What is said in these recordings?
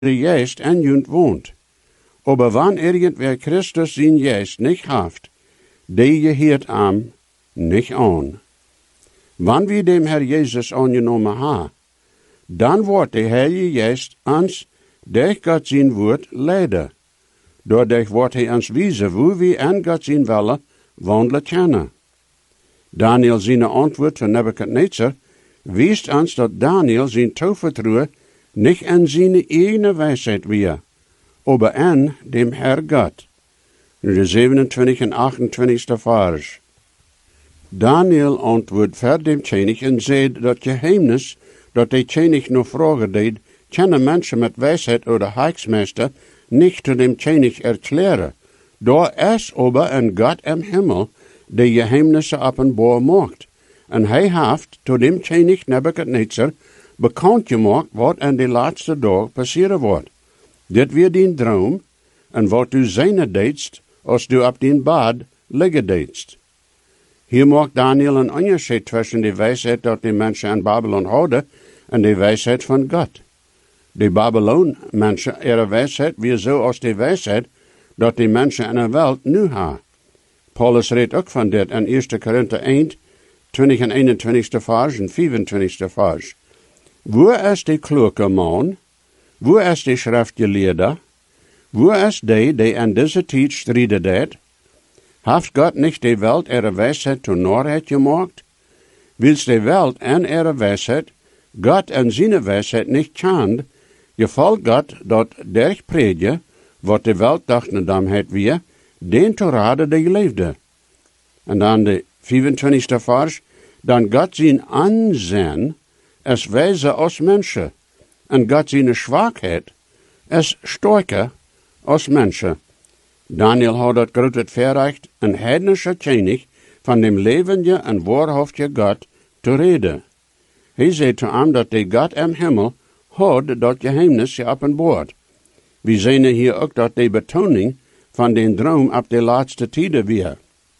de Geist en junt wohnt. Aber wann irgendwer Christus sein Geist nicht haft, der gehört am nicht an. Wann wir dem Herr Jesus angenommen ha, dann wird der Heilige Geist uns durch Gott sein Wort leiden. Dadurch wird er uns wiesen, wo wir an Gott sein Wille wandelen können. Daniel seine Antwort zu Nebuchadnezzar wies uns, dass Daniel sein Tovertruhe nicht an seine eigene Weisheit war, aber an dem Herr Gott. In de 27 en 28 Vers. Daniel antwoordt ver dem König en zei dat geheimnis dat de König nog vragen deed, kunnen mensen met wijsheid oder Heiksmeester nicht zu dem König erklären. Da es aber ein Gott im Himmel die Geheimnisse offenbar macht. En hij heeft zu dem König Nebuchadnezzar bekannt gemacht, wat in de laatste dag passieren wordt. Dit weer die droom, en wat du zijne deedst, als du op den bad liggen deedst. Hier maakt Daniel een onderscheid tussen de wijsheid dat de mensen in Babylon hadden en de wijsheid van God. De Babylon-mensen, ihre wijsheid, weer zo als de wijsheid dat de mensen in de wereld nu hebben. Paulus redt ook van dit in 1 Korinther 1, 20 en 21 vers en 25 vers. Wo is de kloeke man? Wo is de schriftgeleerde? Wo is die in deze tijd strijden deed? Heeft God nicht de Welt ihre Weisheit zur Narrheit gemacht? Wils de Welt en ihre Weisheit Gott en seine Weisheit nicht kennt, gefällt Gott dat durch Predje, wat de Welt dacht na damheid wie, den te raden die leefde. En dan de 25 vers, dan Gott zijn aanzien es wijze als mensen, en Gott zijn zwakheid es sterker als mensen. Daniel had dat grote verrecht, een heidnische König van dem levende en waarhaftige God te reden. Hij zei te hem dat de God im Himmel had dat geheimnis geopenbaard. We zien hier ook dat de betoning van den droom op de laatste tijden weer.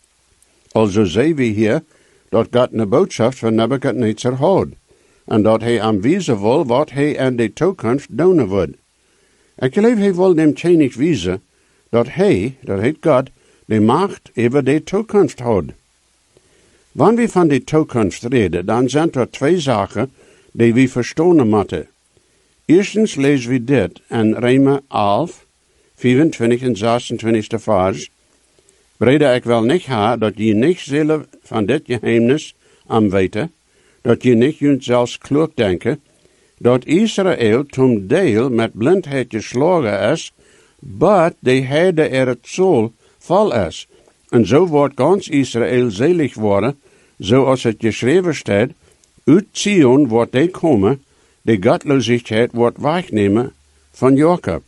Also zien we hier dat God een boodschap van Nebuchadnezzar had, en dat hij aanwijzen wil wat hij in de toekomst doen wordt. Ik geloof hij wil dem König wijzen dat hij, dat heet God, de macht over de toekomst had. Wanneer we van de toekomst reden, dan zijn er twee zaken die we verstaan moeten. Eerstens lezen we dit in Römer 11, 24 en 26 vers. Breder, ik wil niet ha, dat je niet zullen van dit geheimnis aan weten, dat je niet junt zelfs klug denken, dat Israël zum deel met blindheid geslagen is, but de heide het zool vol is. En zo wordt ganz Israël selig worden, zoals het geschreven staat, uit Zion wordt de komen, de gottlosigheid wordt wegnemen van Jacob.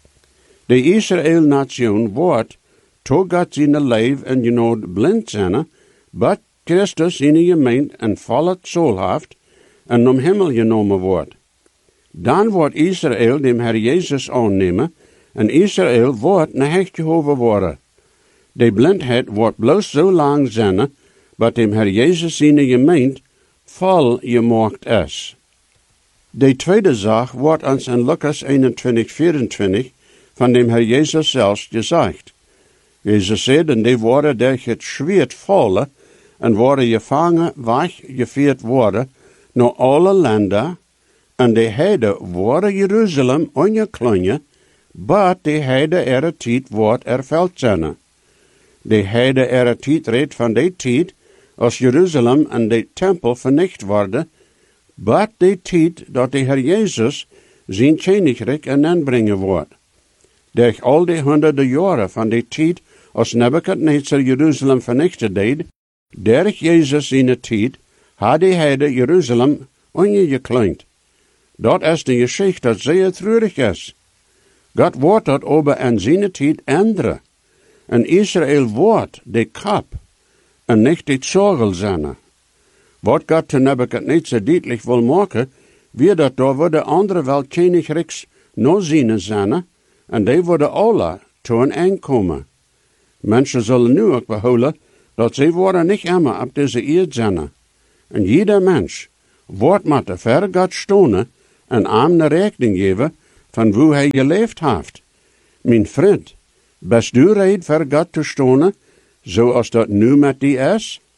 De Israël-nation wordt, to God zijn leven en genood blind zijn, but Christus in de gemeente een volle zool heeft en om hemel genomen wordt. Dan wordt Israël dem Herr Jezus aannemen en Israël wordt naar Hecht Jehovah worden. De blindheid wordt bloos zo lang zijn, dat dem Herr Jezus in de gemeente vol gemaakt is. De tweede zaak wordt ons in Lucas 21, 24 van dem Herr Jezus zelfs gezegd. Jezus zei, en die worden durch het schwert vallen en worden gevangen weggevoerd worden naar alle landen, en de heide worden Jeruzalem ongeklonjen, but de heide er tijd wordt erveld zijn. De heide er tijd redt van de tijd, als Jeruzalem en de tempel vernicht worden, but de tijd dat de Heer Jezus zijn koninkrijk aanbrengen wordt. Durch al die honderden jaren van de tijd, als Nebuchadnezzar Jeruzalem vernichtet deed, durch Jezus zijn tijd, had de heide Jeruzalem ongekleund. Dat is de geschichte dat zeer treurig is. God wordt dat aber in zijn tijd änderen. En Israël wordt de kap en niet de zorgel zijn. Wat God te Nebuchadnezzar duidelijk wil maken, wie dat daar worden andere welkönigrijks nog zien zijn, en die worden alle te een aankomen. Mensen zullen nu ook behouden dat ze worden niet immer op deze eerd zijn. En jeder mens wordt met de ver God stonen en hem een rekening geven van wo hij geleefd heeft. Mijn vriend, bist du reed voor God te stonen, zoals dat nu met die is?